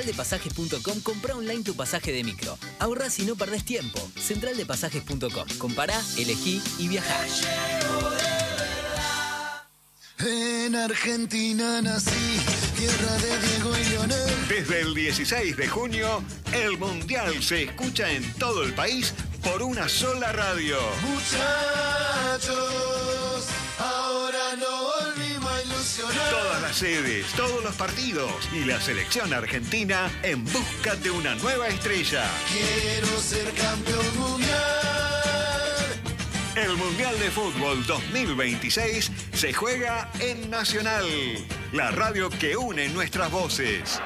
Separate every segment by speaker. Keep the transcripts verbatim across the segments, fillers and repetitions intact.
Speaker 1: central de pasajes punto com, comprá online tu pasaje de micro. Ahorrás y no perdés tiempo. central de pasajes punto com. Compará, elegí y viajá.
Speaker 2: En Argentina nací, tierra de Diego y Lionel.
Speaker 3: Desde el dieciséis de junio, el Mundial se escucha en todo el país por una sola radio.
Speaker 2: Muchachos, ahora no volvimos a ilusionar.
Speaker 3: Todas las sedes, todos los partidos y la selección argentina en busca de una nueva estrella.
Speaker 2: Quiero ser campeón mundial.
Speaker 3: El Mundial de Fútbol dos mil veintiséis se juega en Nacional, la radio que une nuestras voces.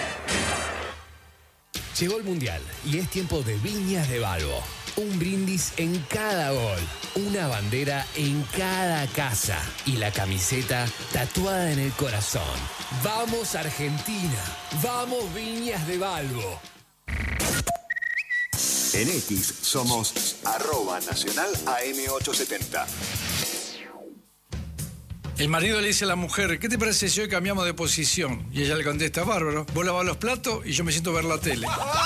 Speaker 4: Llegó el Mundial y es tiempo de Viñas de Balbo. Un brindis en cada gol, una bandera en cada casa y la camiseta tatuada en el corazón. ¡Vamos Argentina! ¡Vamos Viñas de Balbo!
Speaker 3: En X somos arroba nacional A M ochocientos setenta.
Speaker 5: El marido le dice a la mujer, ¿qué te parece si hoy cambiamos de posición? Y ella le contesta, bárbaro, vos lavás los platos y yo me siento a ver la tele.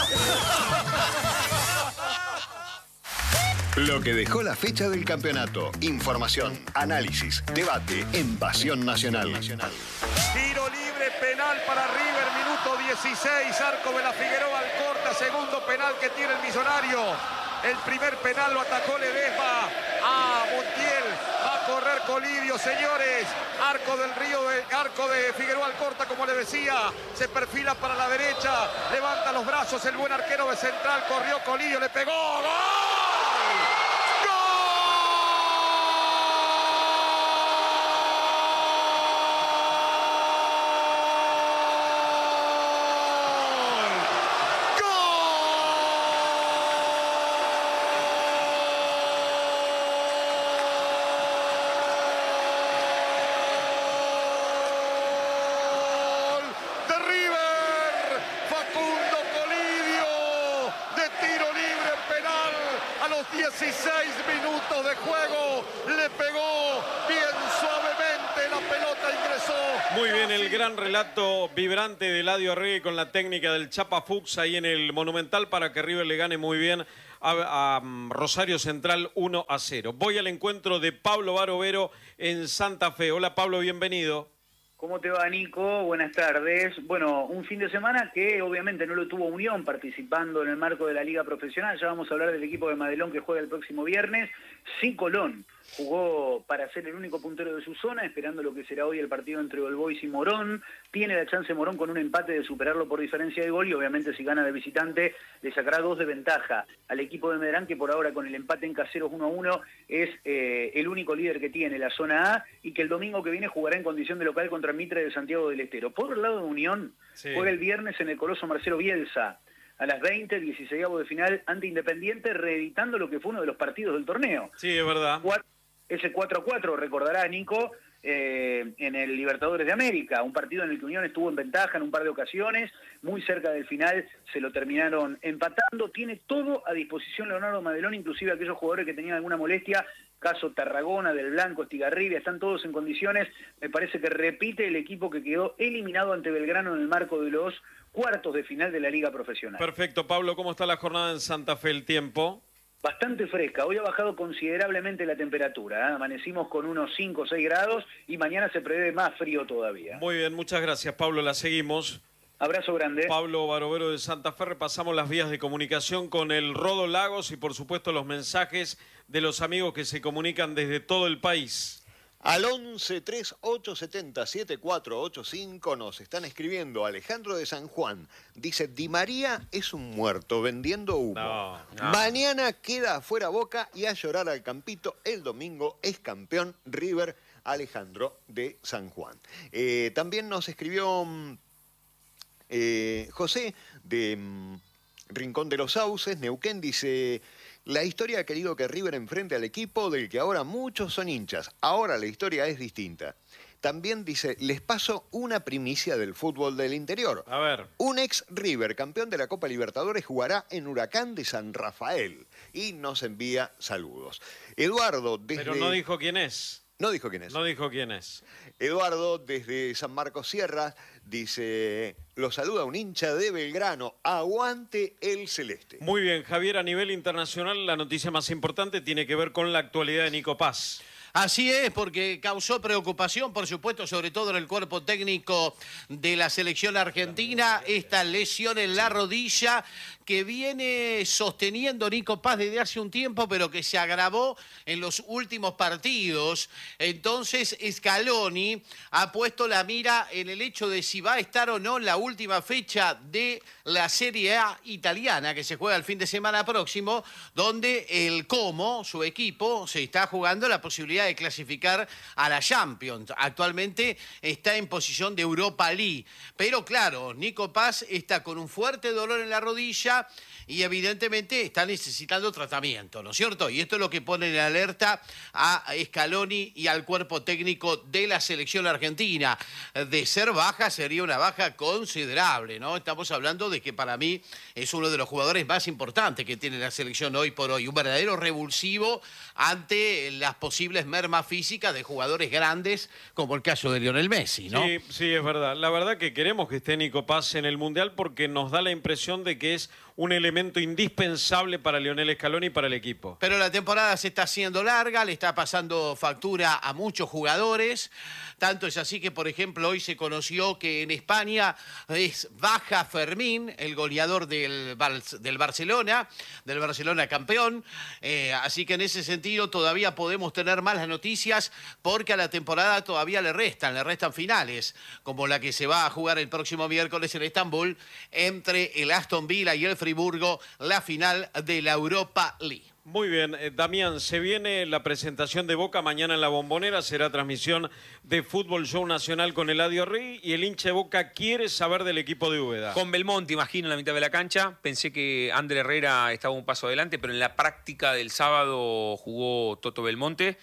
Speaker 3: Lo que dejó la fecha del campeonato. Información, análisis, debate en Pasión Nacional.
Speaker 6: Tiro libre, penal para River, minuto dieciséis, arco de la Figueroa Alcorta, segundo penal que tiene el Millonario. El primer penal lo atacó Ledesma a Montiel, va a correr Colidio, señores. Arco del Río, de, arco de Figueroa Alcorta, como le decía, se perfila para la derecha, levanta los brazos el buen arquero de Central, corrió Colidio, le pegó, ¡gol! dieciséis minutos de juego, le pegó bien suavemente, la pelota ingresó.
Speaker 7: Muy bien, el gran relato vibrante de Eladio Arregui con la técnica del Chapa Fuchs ahí en el Monumental para que River le gane muy bien a, a Rosario Central uno a cero. Voy al encuentro de Pablo Barovero en Santa Fe. Hola Pablo, bienvenido.
Speaker 8: ¿Cómo te va, Nico? Buenas tardes. Bueno, un fin de semana que obviamente no lo tuvo Unión participando en el marco de la Liga Profesional. Ya vamos a hablar del equipo de Madelón que juega el próximo viernes. Sí, Colón jugó para ser el único puntero de su zona, esperando lo que será hoy el partido entre All Boys y Morón. Tiene la chance Morón con un empate de superarlo por diferencia de gol y obviamente si gana de visitante le sacará dos de ventaja al equipo de Medellín, que por ahora con el empate en caseros uno a uno es eh, el único líder que tiene la zona A y que el domingo que viene jugará en condición de local contra Mitre de Santiago del Estero. Por el lado de Unión, sí, juega el viernes en el Coloso Marcelo Bielsa a las veinte, dieciséisavo de final ante Independiente, reeditando lo que fue uno de los partidos del torneo.
Speaker 7: Sí, es verdad.
Speaker 8: Ese cuatro a cuatro, recordará Nico, eh, en el Libertadores de América, un partido en el que Unión estuvo en ventaja en un par de ocasiones, muy cerca del final se lo terminaron empatando. Tiene todo a disposición Leonardo Madelón, inclusive aquellos jugadores que tenían alguna molestia, caso Tarragona, Del Blanco, Estigarribia, están todos en condiciones. Me parece que repite el equipo que quedó eliminado ante Belgrano en el marco de los cuartos de final de la Liga Profesional.
Speaker 7: Perfecto, Pablo, ¿cómo está la jornada en Santa Fe, el tiempo?
Speaker 8: Bastante fresca, hoy ha bajado considerablemente la temperatura, ¿eh? Amanecimos con unos cinco o seis grados y mañana se prevé más frío todavía.
Speaker 7: Muy bien, muchas gracias Pablo, la seguimos.
Speaker 8: Abrazo grande.
Speaker 7: Pablo Barovero de Santa Fe, repasamos las vías de comunicación con el Rodo Lagos y por supuesto los mensajes de los amigos que se comunican desde todo el país.
Speaker 3: Al once, treinta y ocho, setenta, setenta y cuatro ochenta y cinco nos están escribiendo. Alejandro de San Juan dice, Di María es un muerto vendiendo humo.
Speaker 7: No, no.
Speaker 3: Mañana queda afuera Boca y a llorar al Campito. El domingo es campeón River. Alejandro de San Juan. Eh, también nos escribió eh, José de mm, Rincón de los Sauces, Neuquén, dice... La historia ha querido que River enfrente al equipo del que ahora muchos son hinchas. Ahora la historia es distinta. También dice, les paso una primicia del fútbol del interior.
Speaker 7: A ver.
Speaker 3: Un ex River, campeón de la Copa Libertadores, jugará en Huracán de San Rafael. Y nos envía saludos. Eduardo, desde...
Speaker 7: Pero no dijo quién es.
Speaker 3: No dijo quién es.
Speaker 7: No dijo quién es.
Speaker 3: Eduardo, desde San Marcos Sierra, dice, lo saluda un hincha de Belgrano, aguante el celeste.
Speaker 7: Muy bien, Javier, a nivel internacional la noticia más importante tiene que ver con la actualidad de Nico Paz.
Speaker 9: Así es, porque causó preocupación, por supuesto, sobre todo en el cuerpo técnico de la selección argentina, esta lesión en la rodilla que viene sosteniendo Nico Paz desde hace un tiempo, pero que se agravó en los últimos partidos. Entonces, Scaloni ha puesto la mira en el hecho de si va a estar o no en la última fecha de la Serie A italiana, que se juega el fin de semana próximo, donde el Como, su equipo, se está jugando la posibilidad de clasificar a la Champions. Actualmente está en posición de Europa League. Pero claro, Nico Paz está con un fuerte dolor en la rodilla y evidentemente está necesitando tratamiento, ¿no es cierto? Y esto es lo que pone en alerta a Scaloni y al cuerpo técnico de la selección argentina. De ser baja, sería una baja considerable, ¿no? Estamos hablando de que para mí es uno de los jugadores más importantes que tiene la selección hoy por hoy. Un verdadero revulsivo ante las posibles mermas físicas de jugadores grandes, como el caso de Lionel Messi, ¿no?
Speaker 7: Sí, sí, es verdad. La verdad que queremos que esté Nico Paz en el Mundial porque nos da la impresión de que es un elemento indispensable para Lionel Scaloni y para el equipo.
Speaker 9: Pero la temporada se está haciendo larga, le está pasando factura a muchos jugadores. Tanto es así que, por ejemplo, hoy se conoció que en España es baja Fermín, el goleador del, del Barcelona, del Barcelona campeón. Eh, así que en ese sentido todavía podemos tener malas noticias porque a la temporada todavía le restan, le restan finales, como la que se va a jugar el próximo miércoles en Estambul entre el Aston Villa y el Friburgo, la final de la Europa League.
Speaker 7: Muy bien, eh, Damián, se viene la presentación de Boca mañana en La Bombonera, será transmisión de Fútbol Show Nacional con Eladio Rey y el hincha de Boca quiere saber del equipo de Úbeda.
Speaker 10: Con Belmonte, imagino, en la mitad de la cancha. Pensé que Ander Herrera estaba un paso adelante, pero en la práctica del sábado jugó Toto Belmonte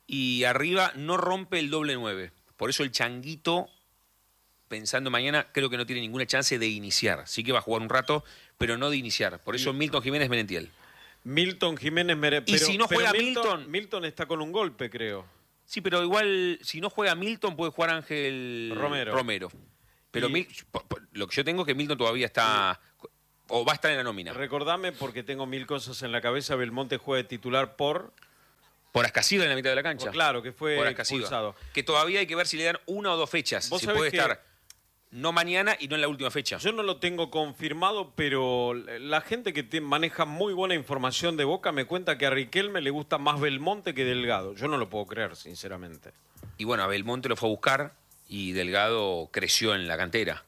Speaker 10: y arriba no rompe el doble nueve. Por eso el Changuito, pensando mañana, creo que no tiene ninguna chance de iniciar. Sí que va a jugar un rato, pero no de iniciar. Por eso Milton Jiménez Merentiel.
Speaker 7: Milton Jiménez Merentiel.
Speaker 10: Y si no juega
Speaker 7: Milton,
Speaker 10: Milton...
Speaker 7: Milton está con un golpe, creo.
Speaker 10: Sí, pero igual, si no juega Milton, puede jugar Ángel
Speaker 7: Romero.
Speaker 10: Romero. Pero
Speaker 7: Y...
Speaker 10: Mil... lo que yo tengo es que Milton todavía está... o va a estar en la nómina.
Speaker 7: Recordame, porque tengo mil cosas en la cabeza, Belmonte juega de titular por...
Speaker 10: Por Ascasiba en la mitad de la cancha.
Speaker 7: Por, claro, que fue
Speaker 10: por
Speaker 7: expulsado.
Speaker 10: Que todavía hay que ver si le dan una o dos fechas.
Speaker 7: ¿Vos
Speaker 10: Si
Speaker 7: sabés
Speaker 10: puede
Speaker 7: que...
Speaker 10: estar... no mañana y no en la última fecha.
Speaker 7: Yo no lo tengo confirmado, pero la gente que te maneja muy buena información de Boca me cuenta que a Riquelme le gusta más Belmonte que Delgado. Yo no lo puedo creer, sinceramente.
Speaker 10: Y bueno, a Belmonte lo fue a buscar y Delgado creció en la cantera.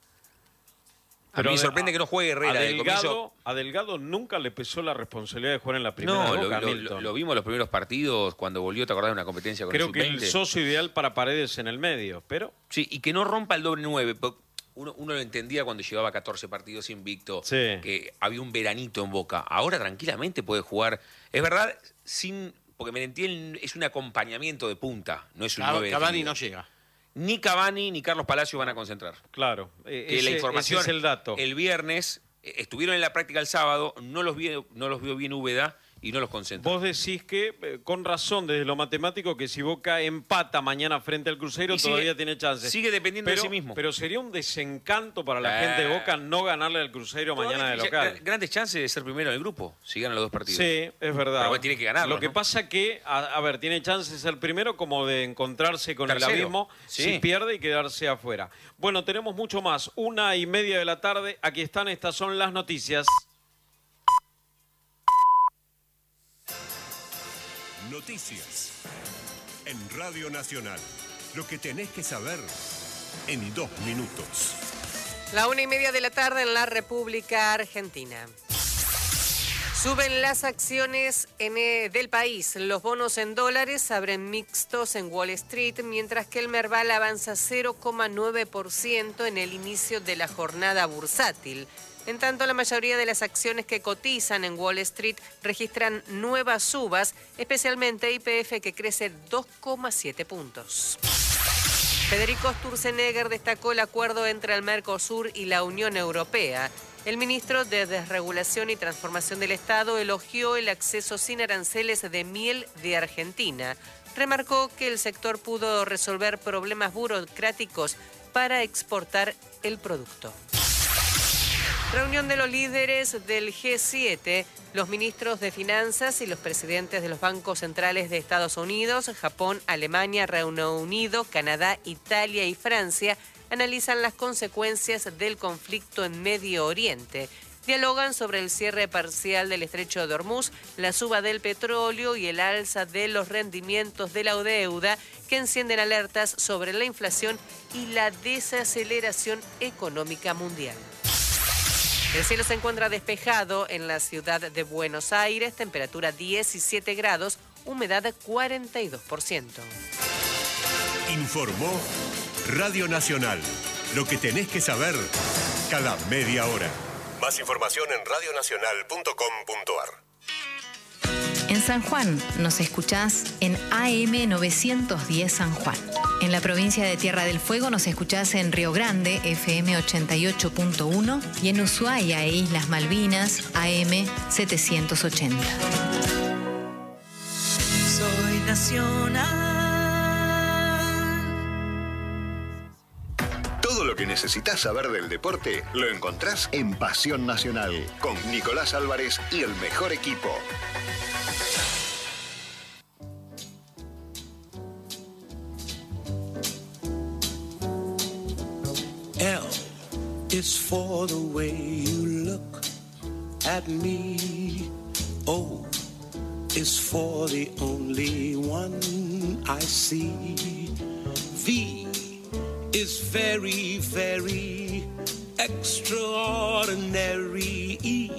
Speaker 10: A
Speaker 7: Pero
Speaker 10: mí me
Speaker 7: de,
Speaker 10: sorprende
Speaker 7: a,
Speaker 10: que no juegue Herrera.
Speaker 7: A Delgado,
Speaker 10: comienzo...
Speaker 7: a Delgado nunca le pesó la responsabilidad de jugar en la primera
Speaker 10: no,
Speaker 7: de Boca,
Speaker 10: lo, lo, lo vimos en los primeros partidos cuando volvió, ¿te acordás de una competencia con
Speaker 7: Creo
Speaker 10: el
Speaker 7: que el socio ideal para Paredes en el medio, pero...
Speaker 10: Sí, y que no rompa el doble nueve. Uno, uno lo entendía cuando llevaba catorce partidos invicto,
Speaker 7: sí.
Speaker 10: que había un veranito en Boca. Ahora tranquilamente puede jugar. Es verdad, sin porque Merentiel es un acompañamiento de punta, no es un nueve.
Speaker 9: Cavani no llega.
Speaker 10: Ni Cavani ni Carlos Palacios van a concentrar.
Speaker 7: Claro,
Speaker 10: que
Speaker 7: ese,
Speaker 10: la información
Speaker 7: ese es el dato.
Speaker 10: El viernes estuvieron en la práctica el sábado, no los vio, no los vio bien Úbeda y no los concentró.
Speaker 7: Vos decís que, eh, con razón, desde lo matemático, que si Boca empata mañana frente al Cruzeiro,
Speaker 10: sigue,
Speaker 7: todavía tiene chances.
Speaker 10: Sigue dependiendo
Speaker 7: pero,
Speaker 10: de sí mismo.
Speaker 7: Pero sería un desencanto para la
Speaker 10: eh,
Speaker 7: gente de Boca no ganarle al Cruzeiro mañana de local.
Speaker 10: Grandes chances de ser primero en el grupo, si ganan los dos partidos.
Speaker 7: Sí, es verdad.
Speaker 10: Pero bueno, tiene que ganarlo.
Speaker 7: Lo que
Speaker 10: ¿no?
Speaker 7: pasa que, a, a ver, tiene chances de ser primero como de encontrarse con
Speaker 10: Tercero.
Speaker 7: el abismo
Speaker 10: Sí.
Speaker 7: si pierde y quedarse afuera. Bueno, tenemos mucho más. Una y media de la tarde. Aquí están, estas son las noticias.
Speaker 11: Noticias en Radio Nacional. Lo que tenés que saber en dos minutos.
Speaker 12: La una y media de la tarde en la República Argentina. Suben las acciones en, eh, del país. Los bonos en dólares abren mixtos en Wall Street, mientras que el Merval avanza cero coma nueve por ciento en el inicio de la jornada bursátil. En tanto, la mayoría de las acciones que cotizan en Wall Street registran nuevas subas, especialmente Y P F, que crece dos coma siete puntos. Federico Sturzenegger destacó el acuerdo entre el Mercosur y la Unión Europea. El ministro de Desregulación y Transformación del Estado elogió el acceso sin aranceles de miel de Argentina. remarcó que el sector pudo resolver problemas burocráticos para exportar el producto. Reunión de los líderes del G siete, los ministros de Finanzas y los presidentes de los bancos centrales de Estados Unidos, Japón, Alemania, Reino Unido, Canadá, Italia y Francia analizan las consecuencias del conflicto en Medio Oriente. Dialogan sobre el cierre parcial del estrecho de Hormuz, la suba del petróleo y el alza de los rendimientos de la deuda, que encienden alertas sobre la inflación y la desaceleración económica mundial. El cielo se encuentra despejado en la ciudad de Buenos Aires, temperatura diecisiete grados, humedad cuarenta y dos por ciento.
Speaker 11: Informó Radio Nacional. Lo que tenés que saber cada media hora. Más información en radio nacional punto com punto a r.
Speaker 13: En San Juan nos escuchás en A M novecientos diez San Juan. En la provincia de Tierra del Fuego nos escuchás en Río Grande, F M ochenta y ocho punto uno, y en Ushuaia e Islas Malvinas, A M setecientos ochenta.
Speaker 2: Soy nacional.
Speaker 3: Todo lo que necesitas saber del deporte lo encontrás en Pasión Nacional, con Nicolás Álvarez y el mejor equipo.
Speaker 14: L is for the way you look at me. O is for the only one I see. V is very, very extraordinary. E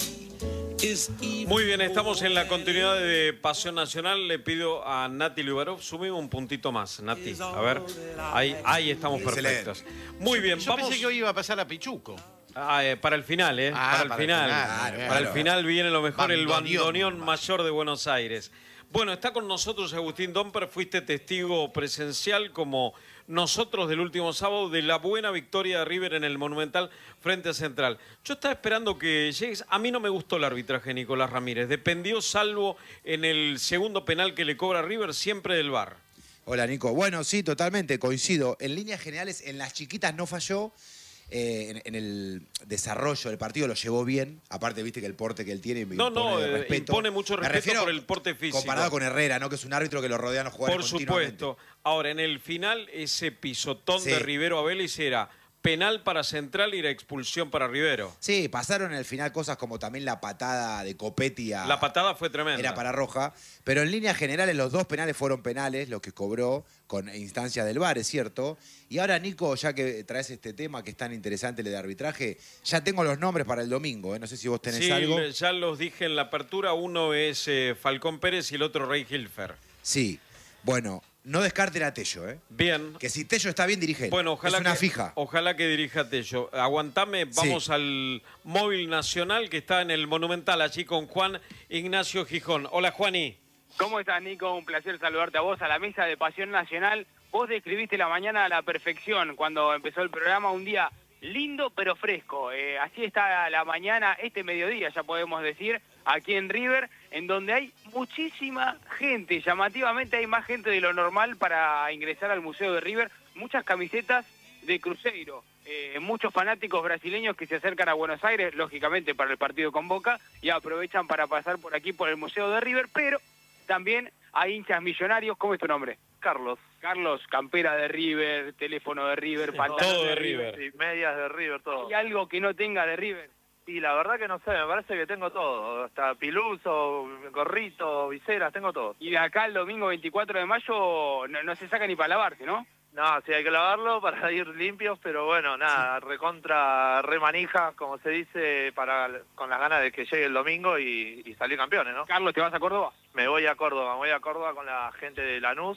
Speaker 14: is even.
Speaker 7: Muy bien, estamos en la continuidad de Pasión Nacional. Le pido a Nati Lubarov, subimos un puntito más, Nati. A ver, ahí, ahí estamos perfectos. Muy bien,
Speaker 9: Yo
Speaker 7: vamos.
Speaker 9: pensé que hoy iba a pasar a Pichuco.
Speaker 7: Ah, eh, para el final, ¿eh?
Speaker 9: Ah,
Speaker 7: para el
Speaker 9: para el
Speaker 7: final.
Speaker 9: final,
Speaker 7: para
Speaker 9: claro.
Speaker 7: el final viene lo mejor, el
Speaker 9: Bandoneón.
Speaker 7: bandoneón mayor de Buenos Aires. Bueno, está con nosotros Agustín Domper, fuiste testigo presencial como nosotros del último sábado de la buena victoria de River en el Monumental frente a Central. Yo estaba esperando que llegues. A mí no me gustó el arbitraje de Nicolás Ramírez. Dependió, salvo en el segundo penal que le cobra River, siempre del V A R.
Speaker 15: Hola, Nico. Bueno, sí, totalmente, coincido. En líneas generales, en las chiquitas no falló. Eh, en, en el desarrollo del partido lo llevó bien. Aparte, viste que el porte que él tiene
Speaker 7: No,
Speaker 15: impone
Speaker 7: no, eh,
Speaker 15: respeto.
Speaker 7: impone mucho
Speaker 15: Me
Speaker 7: respeto
Speaker 15: refiero
Speaker 7: por el porte físico.
Speaker 15: Comparado con Herrera, ¿no? Que es un árbitro que lo rodean los jugadores
Speaker 7: Por
Speaker 15: continuamente.
Speaker 7: supuesto. Ahora, en el final, ese pisotón
Speaker 15: Sí.
Speaker 7: de Rivero a Vélez era penal para Central y era expulsión para Rivero.
Speaker 15: Sí, pasaron en el final cosas como también la patada de Copetti a...
Speaker 7: La patada fue tremenda.
Speaker 15: Era para Roja. Pero en líneas generales los dos penales fueron penales, los que cobró con instancia del V A R, es cierto. Y ahora, Nico, ya que traes este tema que es tan interesante, el de arbitraje, ya tengo los nombres para el domingo, ¿eh? No sé si vos tenés
Speaker 7: Sí,
Speaker 15: algo.
Speaker 7: le- ya los dije en la apertura. Uno es eh, Falcón Pérez y el otro Rey Hilfer.
Speaker 15: Sí. Bueno, no descarten a Tello, ¿eh?
Speaker 7: Bien.
Speaker 15: Que si Tello está bien, dirige él.
Speaker 7: Bueno, ojalá
Speaker 15: es una
Speaker 7: que,
Speaker 15: fija.
Speaker 7: Ojalá que dirija Tello. Aguantame, vamos al móvil nacional que está en el Monumental, allí con Juan Ignacio Gijón. Hola, Juani.
Speaker 16: ¿Cómo estás, Nico? Un placer saludarte a vos, a la mesa de Pasión Nacional. Vos describiste la mañana a la perfección cuando empezó el programa, un día lindo pero fresco. Eh, así está la mañana, este mediodía ya podemos decir, aquí en River, en donde hay muchísima gente. Llamativamente hay más gente de lo normal para ingresar al Museo de River. Muchas camisetas de Cruzeiro. Eh, muchos fanáticos brasileños que se acercan a Buenos Aires, lógicamente para el partido con Boca, y aprovechan para pasar por aquí por el Museo de River, pero también hay hinchas millonarios. ¿Cómo es tu nombre?
Speaker 17: Carlos.
Speaker 16: Carlos, campera de River, teléfono de River, pantalón
Speaker 7: todo
Speaker 16: de
Speaker 7: de
Speaker 16: River.
Speaker 7: River.
Speaker 17: Sí, medias de River, todo.
Speaker 16: ¿Hay algo que no tenga de River?
Speaker 17: Y la verdad que no sé, me parece que tengo todo. Hasta piluso, gorrito, viseras, tengo todo.
Speaker 16: Y de acá el domingo veinticuatro de mayo no, no se saca ni para lavarse, ¿no?
Speaker 17: No, sí hay que lavarlo para ir limpios, pero bueno, nada, recontra, remanija, como se dice, para con las ganas de que llegue el domingo y, y salir campeones, ¿no?
Speaker 16: Carlos, ¿te vas a Córdoba?
Speaker 17: Me voy a Córdoba, me voy a Córdoba con la gente de Lanús,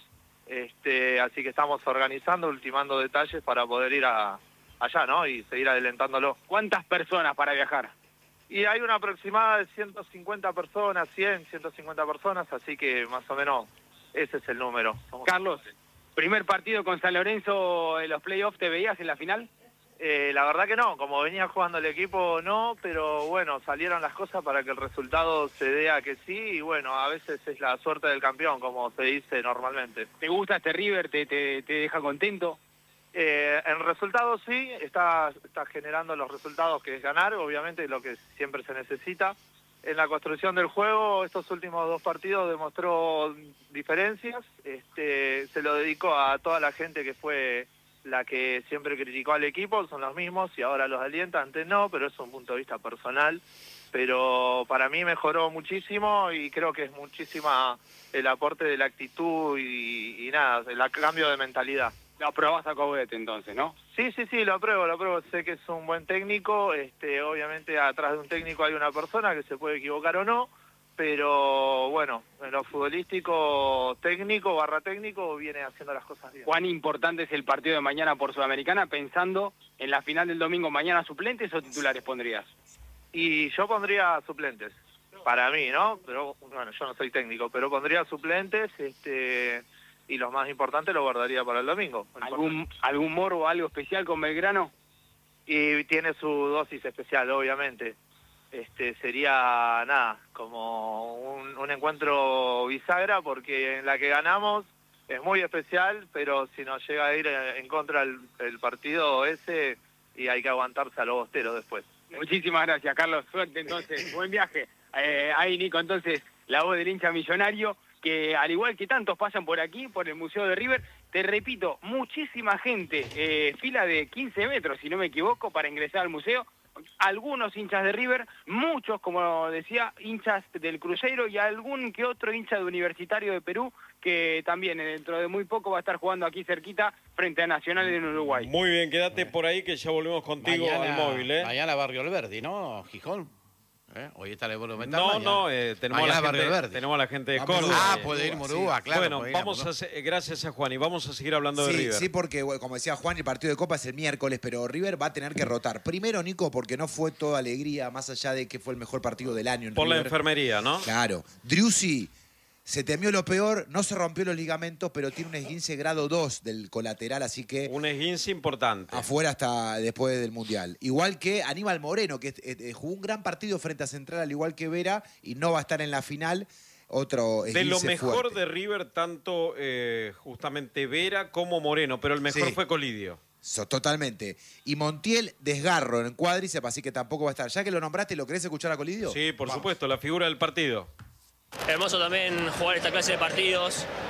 Speaker 17: este, así que estamos organizando, ultimando detalles para poder ir a, allá, ¿no? Y seguir adelantándolo.
Speaker 16: ¿Cuántas personas para viajar?
Speaker 17: Y hay una aproximada de ciento cincuenta personas, cien, ciento cincuenta personas, así que más o menos ese es el número. Somos...
Speaker 16: Carlos, primer partido con San Lorenzo en los playoffs, ¿te veías en la final?
Speaker 17: Eh, la verdad que no, como venía jugando el equipo no, pero bueno, salieron las cosas para que el resultado se dé a que sí, y bueno, a veces es la suerte del campeón, como se dice normalmente.
Speaker 16: ¿Te gusta este River? ¿Te, te, te deja contento?
Speaker 17: Eh, en resultados sí, está, está generando los resultados que es ganar, obviamente lo que siempre se necesita. En la construcción del juego, estos últimos dos partidos demostró diferencias, este, se lo dedicó a toda la gente que fue la que siempre criticó al equipo, son los mismos y ahora los alienta, antes no, pero es un punto de vista personal. Pero para mí mejoró muchísimo y creo que es muchísima el aporte de la actitud y, y nada, el cambio de mentalidad.
Speaker 16: Lo aprobás a Coudet entonces, ¿no?
Speaker 17: Sí, sí, sí, lo apruebo, lo apruebo. Sé que es un buen técnico, este, obviamente atrás de un técnico hay una persona que se puede equivocar o no, pero bueno, en lo futbolístico, técnico, barra técnico, viene haciendo las cosas bien.
Speaker 16: ¿Cuán importante es el partido de mañana por Sudamericana pensando en la final del domingo? ¿Mañana suplentes o titulares pondrías?
Speaker 17: Y yo pondría suplentes, para mí, ¿no? Pero bueno, yo no soy técnico, pero pondría suplentes, este, y los más importantes lo guardaría para el domingo.
Speaker 16: ¿Algún, algún morbo, algo especial con Belgrano?
Speaker 17: Y tiene su dosis especial, obviamente. Este, sería, nada, como un, un encuentro bisagra, porque en la que ganamos es muy especial, pero si nos llega a ir en contra el, el partido ese, y hay que aguantarse a los bosteros después.
Speaker 16: Muchísimas gracias, Carlos. Suerte entonces, buen viaje. Eh, ahí, Nico, entonces, la voz del hincha millonario, que al igual que tantos pasan por aquí, por el Museo de River, te repito, muchísima gente, eh, fila de quince metros, si no me equivoco, para ingresar al museo. Algunos hinchas de River, muchos, como decía, hinchas del Cruzeiro y algún que otro hincha de Universitario de Perú, que también dentro de muy poco va a estar jugando aquí cerquita frente a Nacional en Uruguay.
Speaker 7: Muy bien, quédate por ahí que ya volvemos contigo
Speaker 9: Mañana,
Speaker 7: al móvil, ¿eh?
Speaker 9: Mañana Barrio Alberdi, ¿no? Gijón. ¿Eh? Hoy está el Monumental.
Speaker 7: No,
Speaker 9: mañana.
Speaker 7: no, eh, tenemos, a la
Speaker 9: Mañana
Speaker 7: gente,
Speaker 9: Barrio Alberdi.
Speaker 7: tenemos a la gente de
Speaker 15: Ah,
Speaker 7: Córdoba.
Speaker 15: Murúa,
Speaker 9: Ah, puede ir Murúa,
Speaker 15: sí.
Speaker 9: claro.
Speaker 7: Bueno,
Speaker 9: puede ir a
Speaker 7: vamos
Speaker 9: Murúa.
Speaker 7: a hacer- gracias a Juan y vamos a seguir hablando de
Speaker 15: Sí,
Speaker 7: River.
Speaker 15: sí, porque bueno, como decía Juan, el partido de Copa es el miércoles, pero River va a tener que rotar. Primero, Nico, porque no fue toda alegría, más allá de que fue el mejor partido del año en
Speaker 7: Por la
Speaker 15: River.
Speaker 7: enfermería, ¿no?
Speaker 15: Claro. Driussi se temió lo peor, no se rompió los ligamentos, pero tiene un esguince grado dos del colateral, así que
Speaker 7: Un esguince importante.
Speaker 15: afuera hasta después del Mundial. Igual que Aníbal Moreno, que eh, eh, jugó un gran partido frente a Central, al igual que Vera, y no va a estar en la final. Otro
Speaker 7: De lo
Speaker 15: esguince
Speaker 7: mejor
Speaker 15: fuerte.
Speaker 7: de River, tanto eh, justamente Vera como Moreno, pero el mejor
Speaker 15: Sí.
Speaker 7: fue Colidio.
Speaker 15: So, totalmente. Y Montiel, desgarro en cuádriceps, así que tampoco va a estar. Ya que lo nombraste, ¿lo querés escuchar a Colidio?
Speaker 7: Sí, por
Speaker 15: Vamos.
Speaker 7: supuesto, la figura del partido.
Speaker 18: Hermoso también jugar esta clase de partidos,